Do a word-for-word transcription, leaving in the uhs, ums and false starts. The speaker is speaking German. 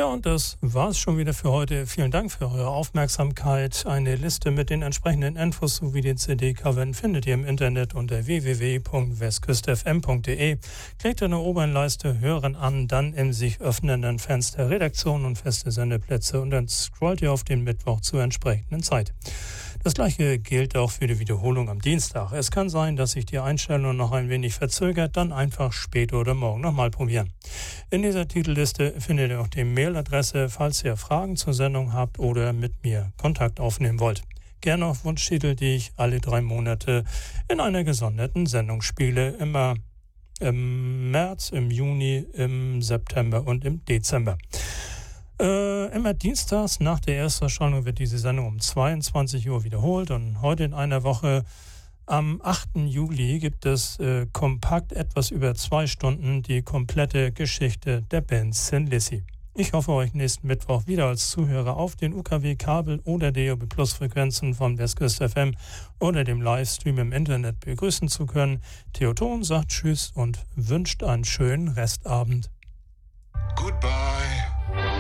Ja, und das war's schon wieder für heute. Vielen Dank für eure Aufmerksamkeit. Eine Liste mit den entsprechenden Infos sowie den C D-Covern findet ihr im Internet unter w w w punkt westküste f m punkt d e. Klickt in der oberen Leiste Hören an, dann im sich öffnenden Fenster Redaktion und feste Sendeplätze und dann scrollt ihr auf den Mittwoch zur entsprechenden Zeit. Das gleiche gilt auch für die Wiederholung am Dienstag. Es kann sein, dass sich die Einstellung noch ein wenig verzögert, dann einfach später oder morgen nochmal probieren. In dieser Titelliste findet ihr auch die Mailadresse, falls ihr Fragen zur Sendung habt oder mit mir Kontakt aufnehmen wollt. Gerne auf Wunschtitel, die ich alle drei Monate in einer gesonderten Sendung spiele, immer im März, im Juni, im September und im Dezember. Äh, immer dienstags nach der Erstausstrahlung wird diese Sendung um zweiundzwanzig Uhr wiederholt und heute in einer Woche am achten Juli gibt es äh, kompakt etwas über zwei Stunden die komplette Geschichte der Band Thin Lizzy. Ich hoffe, euch nächsten Mittwoch wieder als Zuhörer auf den U K W-Kabel oder D A B Plus Frequenzen von Westküste F M oder dem Livestream im Internet begrüßen zu können. Theoton sagt Tschüss und wünscht einen schönen Restabend.